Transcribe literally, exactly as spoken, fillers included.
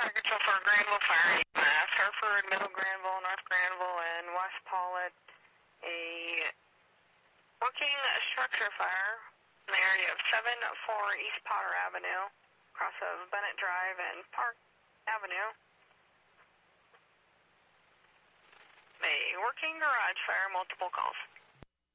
Control for Granville Fire, uh, Fairford, Middle Granville, North Granville, and West Paulet. A working structure fire in the area of seven four East Potter Avenue, across of Bennett Drive and Park Avenue. A working garage fire, multiple calls.